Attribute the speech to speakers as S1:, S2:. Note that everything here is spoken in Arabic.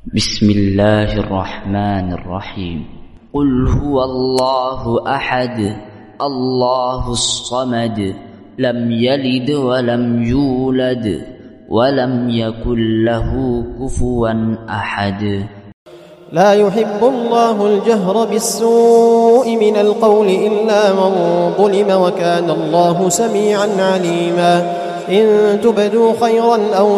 S1: بسم الله الرحمن الرحيم. قل هو الله أحد الله الصمد لم يلد ولم يولد ولم يكن له كفوا أحد.
S2: لا يحب الله الجهر بالسوء من القول إلا من ظلم وكان الله سميعا عليما. إن تبدوا خيرا أو